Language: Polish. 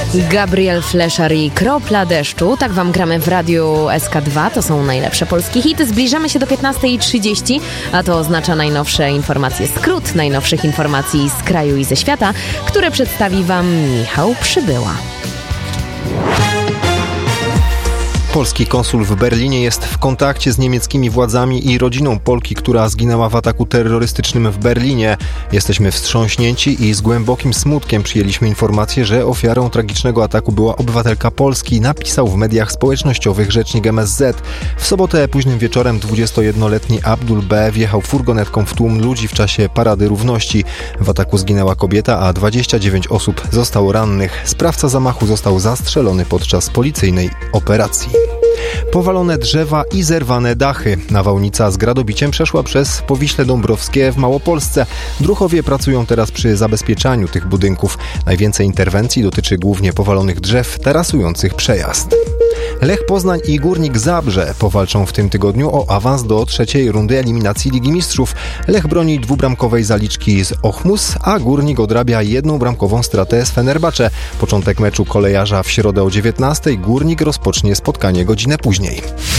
Gabriel Fleszar i Kropla deszczu. Tak wam gramy w Radiu SK2. To są najlepsze polskie hity. Zbliżamy się do 15:30, a to oznacza najnowsze informacje, skrót najnowszych informacji z kraju i ze świata, które przedstawi wam Michał Przybyła. Polski konsul w Berlinie jest w kontakcie z niemieckimi władzami i rodziną Polki, która zginęła w ataku terrorystycznym w Berlinie. Jesteśmy wstrząśnięci i z głębokim smutkiem przyjęliśmy informację, że ofiarą tragicznego ataku była obywatelka Polski, napisał w mediach społecznościowych rzecznik MSZ. W sobotę późnym wieczorem 21-letni Abdul B. wjechał furgonetką w tłum ludzi w czasie Parady Równości. W ataku zginęła kobieta, a 29 osób zostało rannych. Sprawca zamachu został zastrzelony podczas policyjnej operacji. Powalone drzewa i zerwane dachy. Nawałnica z gradobiciem przeszła przez Powiśle Dąbrowskie w Małopolsce. Druhowie pracują teraz przy zabezpieczaniu tych budynków. Najwięcej interwencji dotyczy głównie powalonych drzew tarasujących przejazd. Lech Poznań i Górnik Zabrze powalczą w tym tygodniu o awans do trzeciej rundy eliminacji Ligi Mistrzów. Lech broni dwubramkowej zaliczki z Ochmus, a Górnik odrabia jednobramkową stratę z Fenerbahce. Początek meczu kolejarza w środę o 19:00. Górnik rozpocznie spotkanie godzinę później.